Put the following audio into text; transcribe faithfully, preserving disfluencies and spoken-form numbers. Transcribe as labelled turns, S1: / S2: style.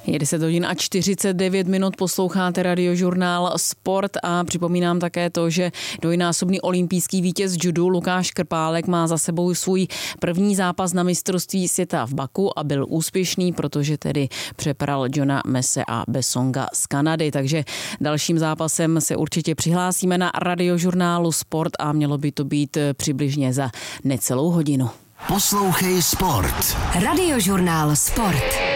S1: Je deset hodin a čtyřicet devět minut, posloucháte Radiožurnál Sport a připomínám také to, že dvojnásobný olympijský vítěz judu Lukáš Krpálek má za sebou svůj první zápas na mistrovství světa v Baku a byl úspěšný, protože tedy přepral Johna Mese a Besonga z Kanady, takže dalším zápasem se určitě přihlásíme na Radiožurnálu Sport a mělo by to být přibližně za necelou hodinu.
S2: Poslouchej Sport.
S3: Radiožurnál Sport.